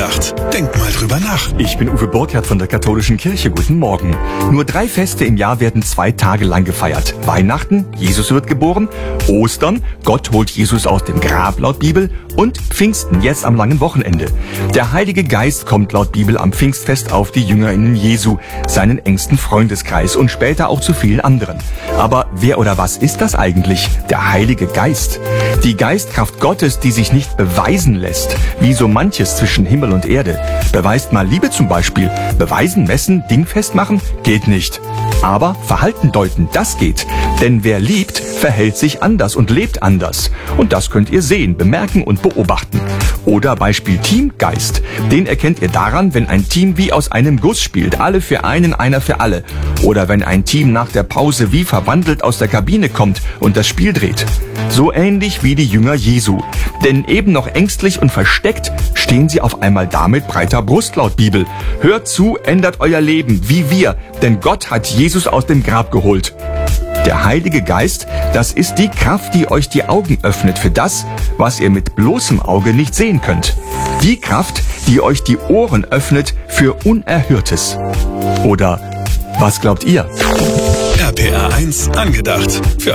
Angedacht. Denk mal drüber nach. Ich bin Uwe Burkhardt von der Katholischen Kirche. Guten Morgen. Nur 3 Feste im Jahr werden 2 Tage lang gefeiert. Weihnachten, Jesus wird geboren. Ostern, Gott holt Jesus aus dem Grab laut Bibel. Und Pfingsten, jetzt am langen Wochenende. Der Heilige Geist kommt laut Bibel am Pfingstfest auf die JüngerInnen Jesu, seinen engsten Freundeskreis und später auch zu vielen anderen. Aber wer oder was ist das eigentlich? Der Heilige Geist. Die Geistkraft Gottes, die sich nicht beweisen lässt, wie so manches zwischen Himmel und Erde. Beweist mal Liebe zum Beispiel. Beweisen, messen, dingfest machen? Geht nicht. Aber Verhalten deuten, das geht. Denn wer liebt, verhält sich anders und lebt anders. Und das könnt ihr sehen, bemerken und beobachten. Oder Beispiel Teamgeist. Den erkennt ihr daran, wenn ein Team wie aus einem Guss spielt. Alle für einen, einer für alle. Oder wenn ein Team nach der Pause wie verwandelt aus der Kabine kommt und das Spiel dreht. So ähnlich wie die Jünger Jesu. Denn eben noch ängstlich und versteckt stehen sie auf einmal da mit breiter Brust laut Bibel. Hört zu, ändert euer Leben, wie wir. Denn Gott hat Jesus aus dem Grab geholt. Der Heilige Geist, das ist die Kraft, die euch die Augen öffnet für das, was ihr mit bloßem Auge nicht sehen könnt. Die Kraft, die euch die Ohren öffnet für Unerhörtes. Oder was glaubt ihr? RPR 1 Angedacht. Für